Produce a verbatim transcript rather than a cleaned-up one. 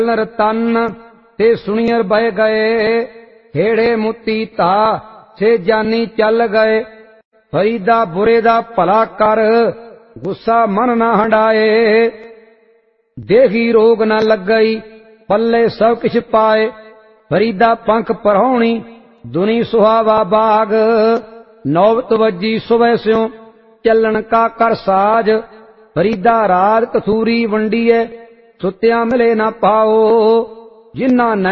रतन ते सुनियर बह गए, हेड़े मुती ता छे जानी चल गए। फरीदा बुरे दा भला कर, गुस्सा मन ना हंडाए। देही रोग न लग गई, पल्ले सब किछ पाए। फरीदा पंख परौणी, दुनी सुहावा बाग। नौबत वजी सुबह स्यों, चलन का कर साज। फरीदा रात कसूरी वंडीए, सुत्या मिले ना पाओ। जिन्ना